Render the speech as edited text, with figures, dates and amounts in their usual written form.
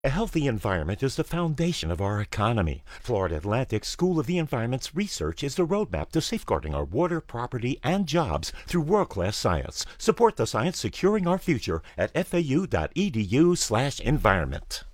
A healthy environment is the foundation of our economy. Florida Atlantic School of the Environment's research is the roadmap to safeguarding our water, property, and jobs through world-class science. Support the science securing our future at fau.edu/environment.